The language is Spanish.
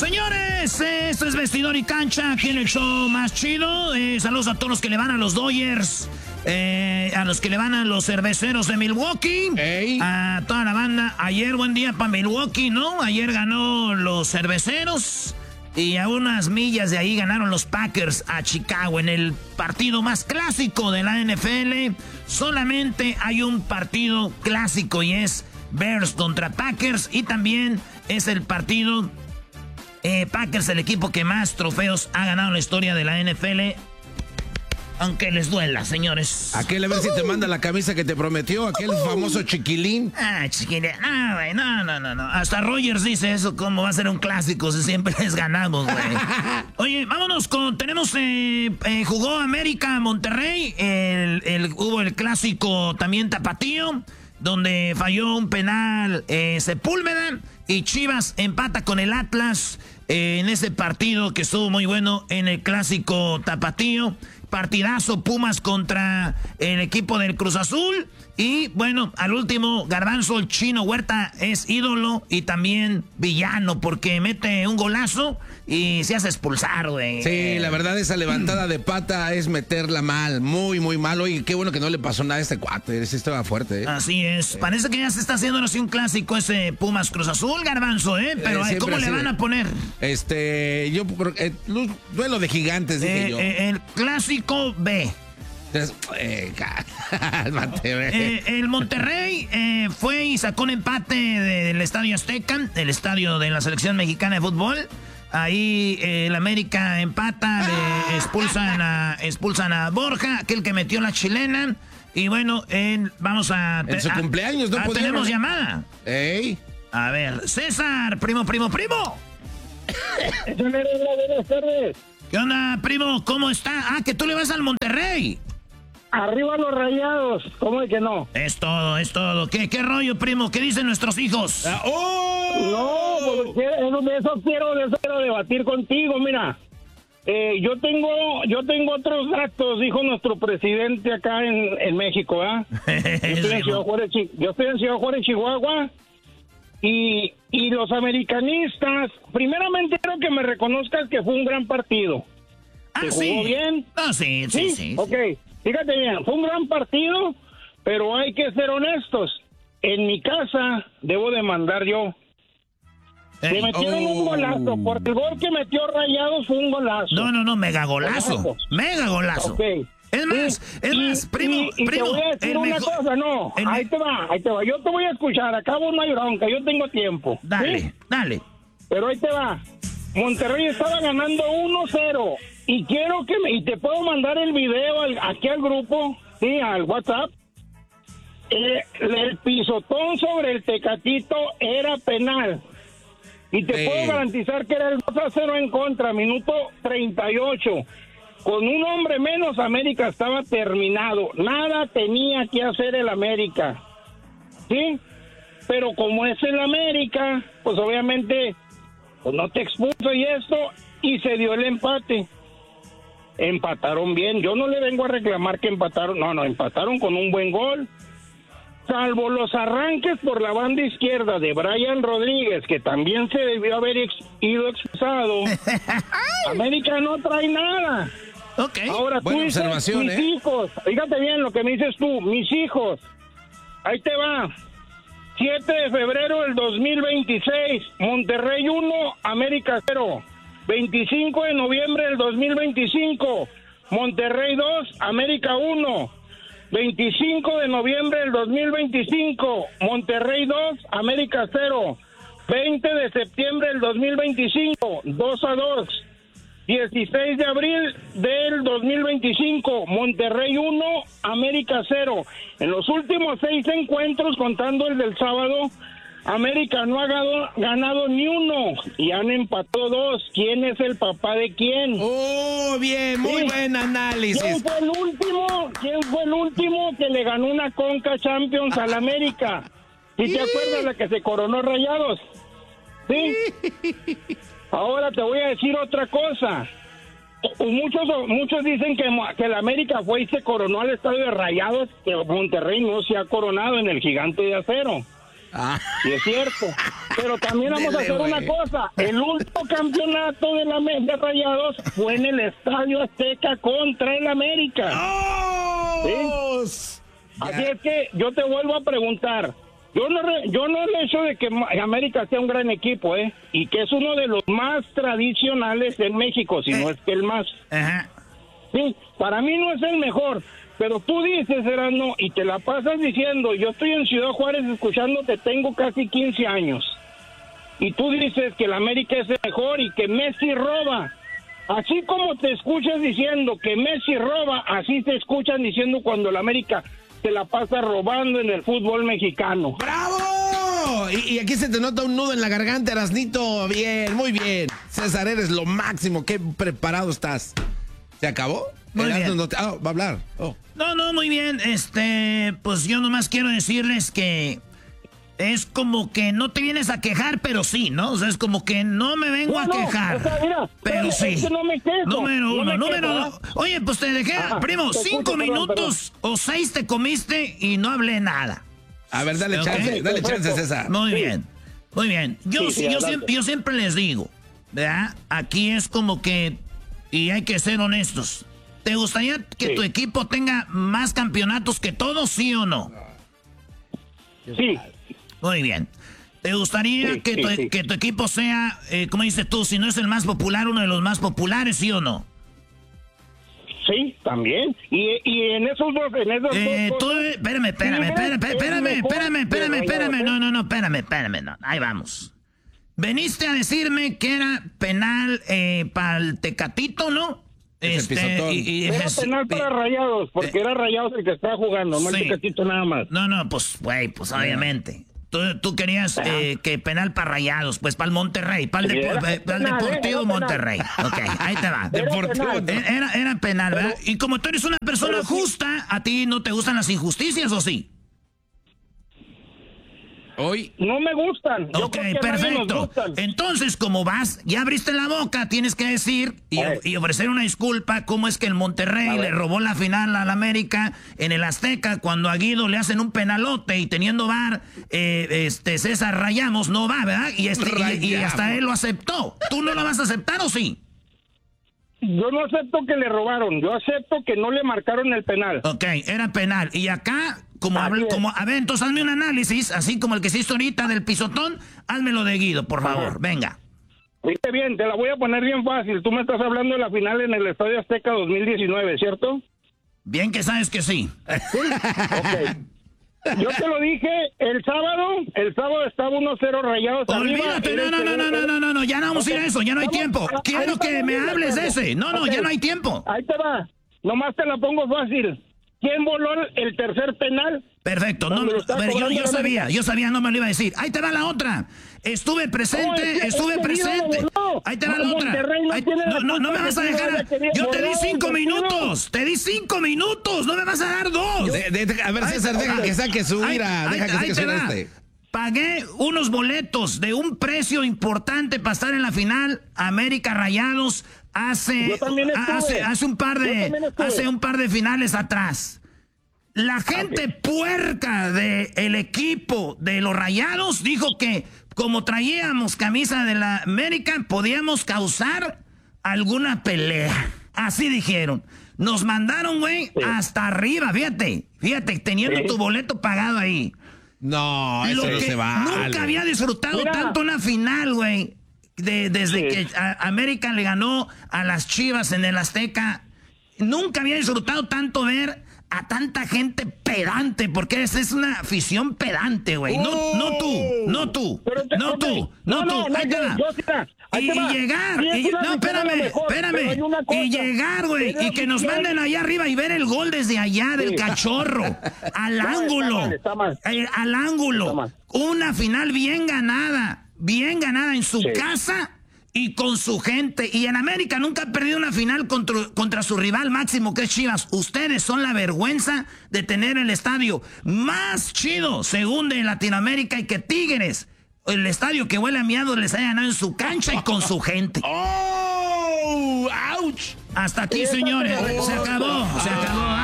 Señores, esto es Vestidor y Cancha, aquí en el show más chido. Saludos a todos los que le van a los Dodgers, a los que le van a los Cerveceros de Milwaukee, a toda la banda. Ayer buen día para Milwaukee, ¿no? Ayer ganó los Cerveceros y a unas millas de ahí ganaron los Packers a Chicago en el partido más clásico de la NFL. Solamente hay un partido clásico y es Bears contra Packers, y también es el partido Packers, el equipo que más trofeos ha ganado en la historia de la NFL. Aunque les duela, señores. Aquel, a ver si te manda la camisa que te prometió, aquel famoso chiquilín. Chiquilín. No, güey, no. Hasta Rogers dice eso, cómo va a ser un clásico si siempre les ganamos, güey. Oye, vámonos jugó América Monterrey, hubo el clásico también tapatío, donde falló un penal Sepúlveda, y Chivas empata con el Atlas en ese partido que estuvo muy bueno en el clásico tapatío. Partidazo Pumas contra el equipo del Cruz Azul. Y bueno, al último, Garbanzo, el Chino Huerta es ídolo y también villano porque mete un golazo y se hace expulsar, güey. Sí, la verdad, esa levantada de pata es meterla mal, muy, muy mal. Oye, qué bueno que no le pasó nada a este cuate, ese estaba fuerte, ¿eh? Así es, parece que ya se está haciendo así un clásico ese Pumas Cruz Azul, Garbanzo, ¿eh? Pero ¿cómo le van a poner? Duelo de gigantes, dije yo. El clásico B. El Monterrey fue y sacó un empate del Estadio Azteca, el estadio de la selección mexicana de fútbol. Ahí el América empata, expulsan a Borja, aquel que metió la chilena. Y bueno, vamos a... En su cumpleaños, ¿no? Tenemos llamada. A ver, César, primo. Buenas tardes. ¿Qué onda, primo? ¿Cómo está? Que tú le vas al Monterrey. Arriba los Rayados, ¿cómo de que no? Es todo. ¿Qué rollo, primo? ¿Qué dicen nuestros hijos? No, porque de eso quiero debatir contigo, mira. Yo tengo otros datos, dijo nuestro presidente acá en México, ¿ah? Yo estoy en Ciudad Juárez, Chihuahua, y los americanistas, primeramente quiero que me reconozcas que fue un gran partido. ¿Se jugó bien? Sí. Ok. Fíjate bien, fue un gran partido, pero hay que ser honestos. En mi casa debo demandar yo. Se metieron un golazo, porque el gol que metió Rayados fue un golazo. No, mega golazo. Mega golazo. Okay. Es más, primo. Te voy a decir una cosa, ahí te va. Yo te voy a escuchar, acabo no hay bronca, yo tengo tiempo. Dale. Pero ahí te va. Monterrey estaba ganando 1-0. Y quiero y te puedo mandar el video aquí al grupo, sí, al WhatsApp. El pisotón sobre el Tecatito era penal. Y te puedo garantizar que era el 2-0 en contra, minuto 38. Con un hombre menos, América estaba terminado. Nada tenía que hacer el América. ¿Sí? Pero como es el América, pues obviamente pues no te expuso y esto, y se dio el empate. Empataron bien, yo no le vengo a reclamar que empataron, no, empataron con un buen gol, salvo los arranques por la banda izquierda de Brian Rodríguez, que también se debió haber ido expulsado. América no trae nada. Okay. Ahora tú buena dices, observación, mis hijos, fíjate bien lo que me dices tú, mis hijos, ahí te va, 7 de febrero del 2026, Monterrey 1, América 0. 25 de noviembre del 2025, Monterrey 2, América 1. 25 de noviembre del 2025, Monterrey 2, América 0. 20 de septiembre del 2025, 2-2. 16 de abril del 2025, Monterrey 1, América 0. En los últimos 6 encuentros, contando el del sábado, América no ha ganado ni uno y han empatado 2. ¿Quién es el papá de quién? Bien, muy buen análisis. ¿Quién fue el último que le ganó una Conca Champions al América? ¿Sí te acuerdas la que se coronó Rayados? ¿Sí? Ahora te voy a decir otra cosa. Muchos dicen que el América fue y se coronó al estadio de Rayados, que Monterrey no se ha coronado en el Gigante de Acero. Y es cierto. Pero también vamos a hacer una cosa. El último campeonato de de Rayados fue en el Estadio Azteca contra el América. ¿Sí? Así es que yo te vuelvo a preguntar. Yo no le echo de que América sea un gran equipo, y que es uno de los más tradicionales en México, si no es que el más. Ajá. Sí, para mí no es el mejor, pero tú dices, Erasmo, y te la pasas diciendo, yo estoy en Ciudad Juárez escuchándote, tengo casi 15 años, y tú dices que el América es el mejor y que Messi roba. Así como te escuchas diciendo que Messi roba, así te escuchan diciendo cuando el América se la pasa robando en el fútbol mexicano. ¡Bravo! Y aquí se te nota un nudo en la garganta, Erasnito. Bien, muy bien. César, eres lo máximo. Qué preparado estás. ¿Se acabó? Muy bien. Va a hablar. No, muy bien. Pues yo nomás quiero decirles que es como que no te vienes a quejar, pero sí, ¿no? O sea, es como que no me vengo a quejar. O sea, mira, pero sí. Es que no me quejo. Número uno. Quejo, Oye, pues te dejé, primo, 5 minutos o 6 te comiste y no hablé nada. A ver, dale chance, César. Muy bien. Yo siempre les digo, ¿verdad? Aquí es como que, y hay que ser honestos, ¿te gustaría que tu equipo tenga más campeonatos que todos, sí o no? Sí. Muy bien. ¿Te gustaría que tu equipo sea, como dices tú, si no es el más popular, uno de los más populares, sí o no? Sí, también. Y en esos dos... Espérame. No. Ahí vamos. Veniste a decirme que era penal para el Tecatito, ¿no? Era penal para Rayados, porque era Rayados el que estaba jugando, no el Tecatito nada más. No, pues, güey, pues obviamente. Tú querías que penal para Rayados, pues para el Monterrey, para el Deportivo Monterrey. Ok, ahí te va. Era penal, ¿verdad? Y como tú eres una persona justa, ¿a ti no te gustan las injusticias o sí? Hoy no me gustan. Ok, perfecto. Entonces, como vas, ya abriste la boca, tienes que decir y ofrecer una disculpa cómo es que el Monterrey le robó la final al América en el Azteca cuando a Guido le hacen un penalote y teniendo VAR, César Rayamos no va, ¿verdad? Y hasta él lo aceptó. ¿Tú no lo vas a aceptar o sí? Yo no acepto que le robaron, yo acepto que no le marcaron el penal. Ok, era penal. Y acá, a ver, entonces hazme un análisis, así como el que hiciste ahorita del pisotón, házmelo de Guido, por favor, venga. Oíste bien, te la voy a poner bien fácil. Tú me estás hablando de la final en el Estadio Azteca 2019, ¿cierto? Bien que sabes que sí. ¿Sí? Ok. Yo te lo dije el sábado estaba 1-0 Rayados. Olvídate, no, ya no vamos a ir a eso, ya no hay tiempo. Quiero que me hables de ese. No, ya no hay tiempo. Ahí te va, nomás te la pongo fácil. ¿Quién voló el tercer penal? Perfecto, pero yo sabía, no me lo iba a decir. Ahí te va la otra. Estuve presente. Ahí te va la otra. No me vas a dejar. Yo te di 5 minutos. No me vas a dar 2. A ver, César, deja que saque su ira. Pagué unos boletos de un precio importante para estar en la final América Rayados hace un par de finales atrás. La gente puerca del equipo de los Rayados dijo que como traíamos camisa de la América podíamos causar alguna pelea. Así dijeron. Nos mandaron, güey, hasta arriba, fíjate, teniendo tu boleto pagado ahí. No, eso no se vale. Nunca había disfrutado tanto una final, güey, desde que América le ganó a las Chivas en el Azteca. Nunca había disfrutado tanto ver a tanta gente pedante, porque es una afición pedante, güey. No tú. Y llegar, y llegar, güey, y que nos manden allá arriba y ver el gol desde allá del Cachorro, al ángulo. Una final bien ganada en su casa y con su gente. Y en América nunca ha perdido una final contra su rival máximo, que es Chivas. Ustedes son la vergüenza de tener el estadio más chido, según de Latinoamérica, y que Tigres, el estadio que huele a miados, les haya ganado en su cancha y con su gente. ¡Oh! ¡Auch! Hasta aquí, señores. Se acabó.